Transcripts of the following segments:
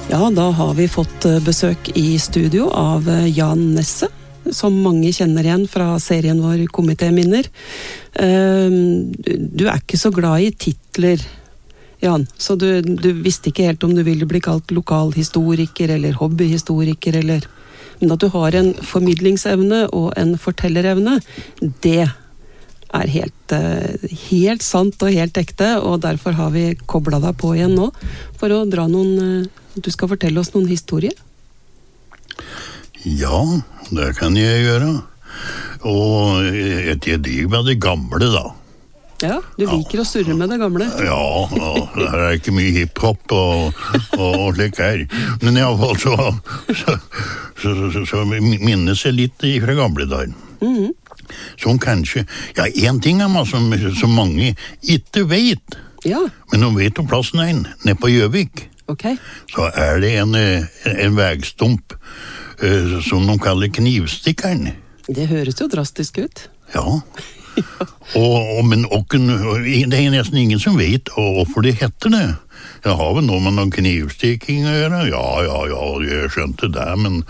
Ja, da har vi fått besøk i studio av Jan Nesse, som mange kjenner igjen fra serien vår Komitéminner. Du ikke så glad i titler, Jan, så du visste ikke helt om du ville bli kalt lokalhistoriker eller hobbyhistoriker, men at du har en formidlingsevne og en fortellerevne, det helt sant og helt ekte, og derfor har vi koblet deg på igjen nå, for å dra du skal fortelle oss noen historier. Ja, det kan jeg gjøre. Og jeg driver med det gamle, da. Ja, du liker å surre med det gamle. Ja, det ikke mye hiphop og slik her. Men i alle fall så minnes jeg litt fra gamle dager. Som kanskje, ja, en ting som mange ikke vet. Ja. Men de vet om plassen nede på Gjøvik. Okay. Så det en vegstump som de kaller Knivstikkeren. Det høres jo drastisk ut. Ja. Men det nesten ingen som vet hvorfor det heter det. Jeg har vel noe med noen knivstikking å gjøre. Ja, jeg skjønte det,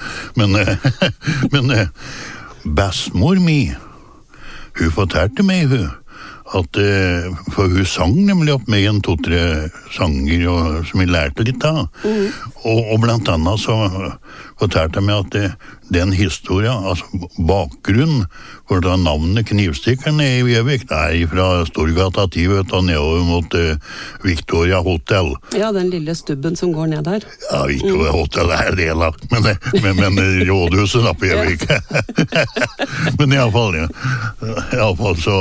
men bestmor mi, hun fortalte meg at for hun sang nemlig opp med 2-3 sanger som jeg lærte litt av. Og blant annet så fortalte jeg meg at den historien, altså bakgrunnen for da navnet Knivstikkerne i Gjøvik, det fra Storgata 10 og nedover mot Victoria Hotel. Ja, den lille stubben som går ned der. Ja, Victoria Hotel del av, men rådhuset da på Gjøvik. Men i alle fall så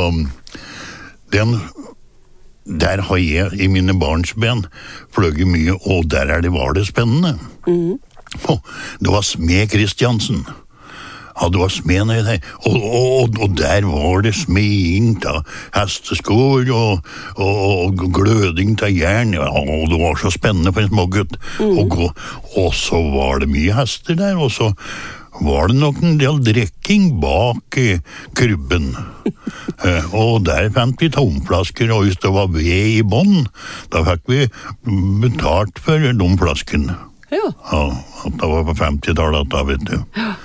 der har jeg i mine barnsben fløyet mye, og der var det spennende. Det var Smed Kristiansen. Ja, det var smed nede der. Og der var det smeding av hesteskår og gløding av jern. Ja, og det var så spennende for en smågutt. Og så var det mye hester der, og så var det nok en del drekking bak krybben. Og der fant vi tomflasker, og hvis det var ved i bånd, da fikk vi betalt for de flaskene. Ja. Ja, det var på 50-tallet da, vet du. Ja.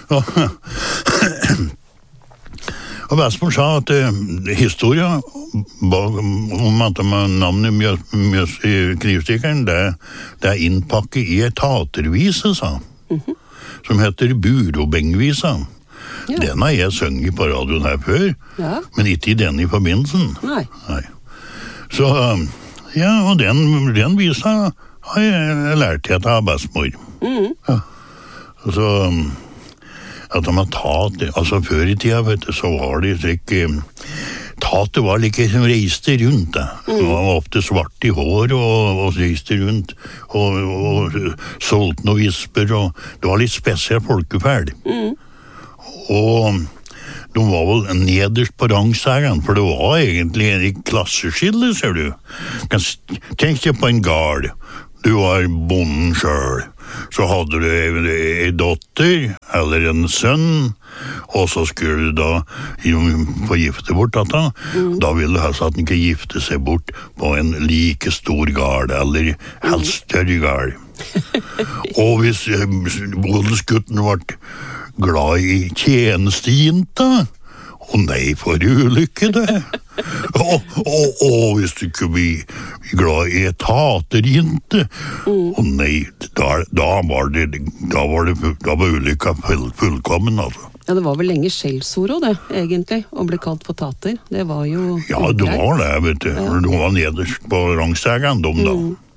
Og Vestmor sa at historien om at navnet Mjøs i Knivstikkeren, det innpakket i et teatervise, sa som heter Burobengvisa. Ja. Den har jeg sunget på radioen her før, men ikke i denne i forbindelsen. Nei. Så, ja, og den visa har jeg lært til av Vestmor. Ja. Så at de har tatt, altså før i tida, vet du, så var det ikke tatet var like som reiste rundt det. Det var ofte svart i hår og reiste rundt og solgte noen visper, og det var litt spesielt folkeferd. Og de var vel nederst på rangsagen, for det var egentlig en klasseskille, ser du. Tenk deg på en gard. Du var bonden selv. Så hadde du en dotter, eller en sønn, og så skulle du da få gifte bort dette. Da ville du helst at den ikke gifte seg bort på en like stor gard, eller helst større gard. Og hvis odelsgutten ble glad i tjenestejenta, og nei, for ulykke det. Og hvis du ikke blir glad i etaterjente, og nei, da var ulykka fullkommen, altså. Ja, det var vel lenge skjellsord også, det, egentlig, å bli kalt for tater. Det var jo... Ja, det var det, vet du. Ja. Det var nederst på rangstegen, da.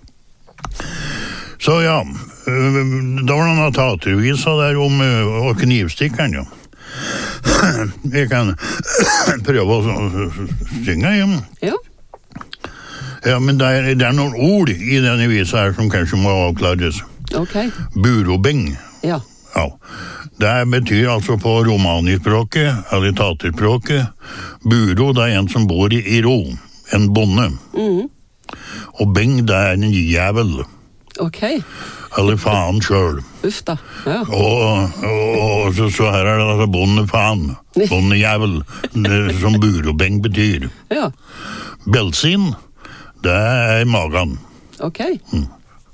Så ja, da var det noen tatervisa der om knivstikkeren, ja. Jeg kan prøve å synge igjen. Ja. Ja, men det noen ord i denne visa her som kanskje må avklares. Ok. Burobeng. Ja. Ja. Det betyr altså på romanispråket, eller taterspråket, buro, det en som bor i ro, en bonde. Og beng, det en jævel. Ok. Eller faen selv. Uff da, ja. Og så her det altså bondefaen, bondejævel, som burobeng betyr. Ja. Belsin, det magen. Ok.